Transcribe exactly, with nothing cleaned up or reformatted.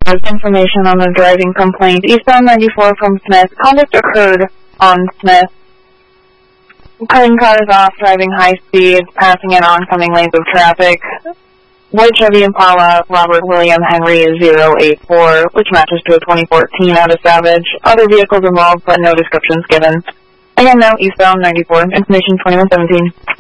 Information on the driving complaint. Eastbound ninety-four from Smith. Conduct occurred on Smith. Cutting cars off, driving high speed, passing in oncoming lanes of traffic. White Chevy Impala, Robert William Henry zero eight four, which matches to a twenty fourteen out of Savage. Other vehicles involved, but no descriptions given. Again, now eastbound ninety-four. Information twenty-one seventeen.